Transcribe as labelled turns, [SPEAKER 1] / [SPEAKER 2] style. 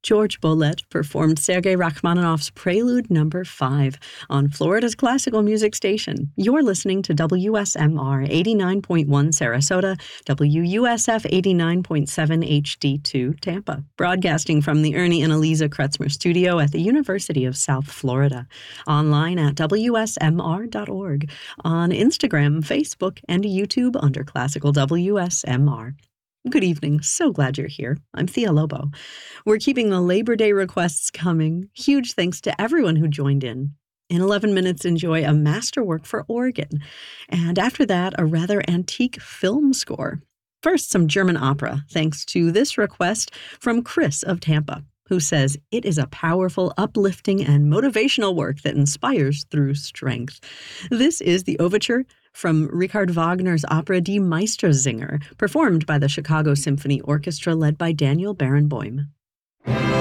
[SPEAKER 1] George Bolet performed Sergei Rachmaninoff's Prelude No. 5 on Florida's classical music station. You're listening to WSMR 89.1 Sarasota, WUSF 89.7 HD2 Tampa, broadcasting from the Ernie and Eliza Kretzmer studio at the University of South Florida. Online at WSMR.org, on Instagram, Facebook, and YouTube under Classical WSMR. Good evening. So glad you're here. I'm Thea Lobo. We're keeping the Labor Day requests coming. Huge thanks to everyone who joined in. In 11 minutes, enjoy a masterwork for organ. And after that, a rather antique film score. First, some German opera, thanks to this request from Chris of Tampa, who says it is a powerful, uplifting, and motivational work that inspires through strength. This is the overture from Richard Wagner's opera Die Meistersinger, performed by the Chicago Symphony Orchestra led by Daniel Barenboim.